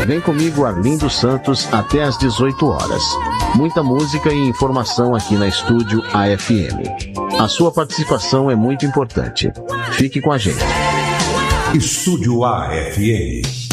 Vem comigo, Arlindo Santos, até às 18 horas. Muita música e informação aqui na Estúdio AFM. A sua participação é muito importante. Fique com a gente. Estúdio AFM.